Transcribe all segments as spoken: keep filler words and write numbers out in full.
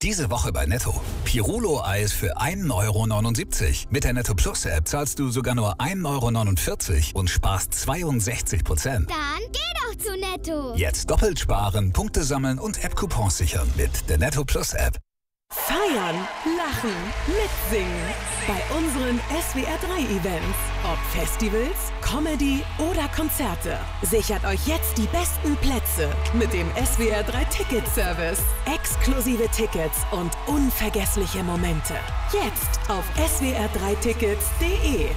Diese Woche bei Netto. Pirulo-Eis für ein Euro neunundsiebzig. Mit der Netto Plus App zahlst du sogar nur ein Euro neunundvierzig und sparst zweiundsechzig Prozent. Dann geh doch zu Netto. Jetzt doppelt sparen, Punkte sammeln und App-Coupons sichern mit der Netto Plus App. Feiern, lachen, mitsingen. Bei unseren S W R drei Events. Ob Festivals, Comedy oder Konzerte. Sichert euch jetzt die besten Plätze mit dem S W R drei Ticket-Service. Exklusive Tickets und unvergessliche Momente. Jetzt auf s w r drei tickets punkt de.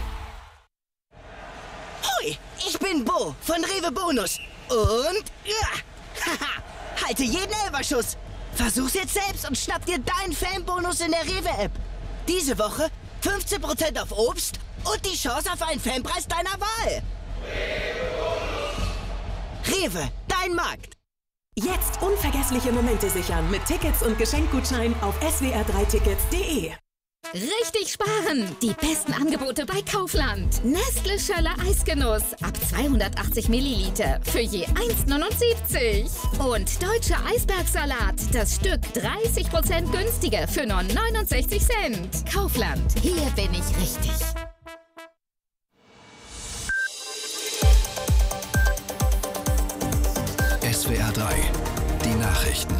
Hoi, ich bin Bo von Rewe Bonus. Und ja, haha, halte jeden Elferschuss. Versuch's jetzt selbst und schnapp dir deinen Fanbonus in der Rewe-App. Diese Woche fünfzehn Prozent auf Obst und die Chance auf einen Fanpreis deiner Wahl. Rewe, dein Markt. Jetzt unvergessliche Momente sichern mit Tickets und Geschenkgutschein auf s w r drei tickets punkt de. Richtig sparen! Die besten Angebote bei Kaufland. Nestle Schöller Eisgenuss ab zweihundertachtzig Milliliter für je eins neunundsiebzig. Und Deutscher Eisbergsalat, das Stück dreißig Prozent günstiger für nur neunundsechzig Cent. Kaufland, hier bin ich richtig. S W R drei, die Nachrichten.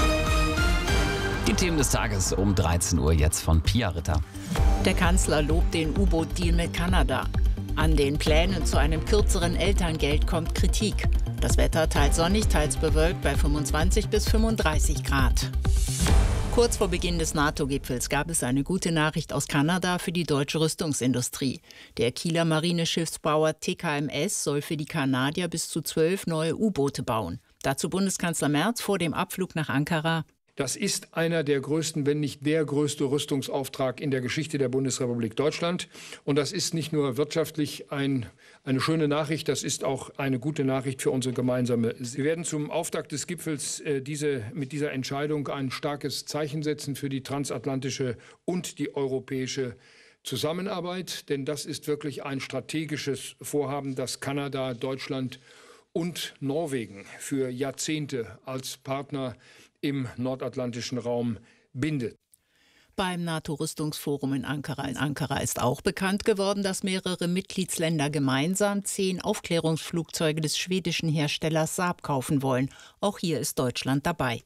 Die Themen des Tages um dreizehn Uhr jetzt von Pia Ritter. Der Kanzler lobt den U-Boot-Deal mit Kanada. An den Plänen zu einem kürzeren Elterngeld kommt Kritik. Das Wetter teils sonnig, teils bewölkt bei fünfundzwanzig bis fünfunddreißig Grad. Kurz vor Beginn des NATO-Gipfels gab es eine gute Nachricht aus Kanada für die deutsche Rüstungsindustrie. Der Kieler Marineschiffsbauer T K M S soll für die Kanadier bis zu zwölf neue U-Boote bauen. Dazu Bundeskanzler Merz vor dem Abflug nach Ankara. Das ist einer der größten, wenn nicht der größte Rüstungsauftrag in der Geschichte der Bundesrepublik Deutschland. Und das ist nicht nur wirtschaftlich ein, eine schöne Nachricht, das ist auch eine gute Nachricht für unsere gemeinsame. Wir werden zum Auftakt des Gipfels äh, diese, mit dieser Entscheidung ein starkes Zeichen setzen für die transatlantische und die europäische Zusammenarbeit. Denn das ist wirklich ein strategisches Vorhaben, das Kanada, Deutschland und Norwegen für Jahrzehnte als Partner im nordatlantischen Raum bindet. Beim NATO-Rüstungsforum in Ankara in Ankara ist auch bekannt geworden, dass mehrere Mitgliedsländer gemeinsam zehn Aufklärungsflugzeuge des schwedischen Herstellers Saab kaufen wollen. Auch hier ist Deutschland dabei.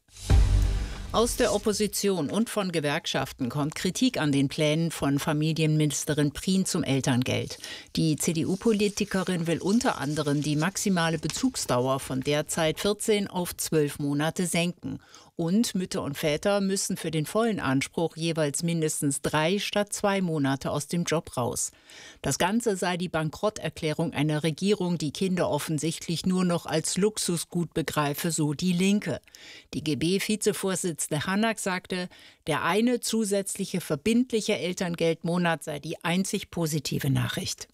Aus der Opposition und von Gewerkschaften kommt Kritik an den Plänen von Familienministerin Prien zum Elterngeld. Die C D U-Politikerin will unter anderem die maximale Bezugsdauer von derzeit vierzehn auf zwölf Monate senken. Und Mütter und Väter müssen für den vollen Anspruch jeweils mindestens drei statt zwei Monate aus dem Job raus. Das Ganze sei die Bankrotterklärung einer Regierung, die Kinder offensichtlich nur noch als Luxusgut begreife, so die Linke. Die G B-Vizevorsitzende Hanak sagte, der eine zusätzliche verbindliche Elterngeldmonat sei die einzig positive Nachricht.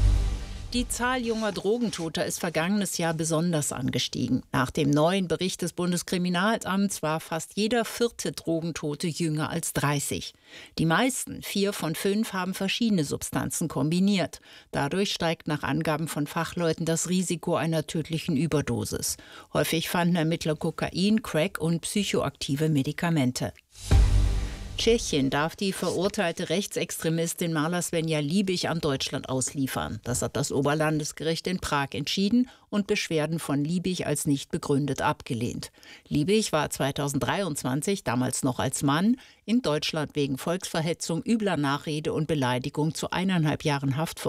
Die Zahl junger Drogentoter ist vergangenes Jahr besonders angestiegen. Nach dem neuen Bericht des Bundeskriminalamts war fast jeder vierte Drogentote jünger als dreißig. Die meisten, vier von fünf, haben verschiedene Substanzen kombiniert. Dadurch steigt nach Angaben von Fachleuten das Risiko einer tödlichen Überdosis. Häufig fanden Ermittler Kokain, Crack und psychoaktive Medikamente. Tschechien darf die verurteilte Rechtsextremistin Marla Svenja Liebig an Deutschland ausliefern. Das hat das Oberlandesgericht in Prag entschieden und Beschwerden von Liebig als nicht begründet abgelehnt. Liebig war zweitausenddreiundzwanzig, damals noch als Mann, in Deutschland wegen Volksverhetzung, übler Nachrede und Beleidigung zu eineinhalb Jahren Haft verurteilt.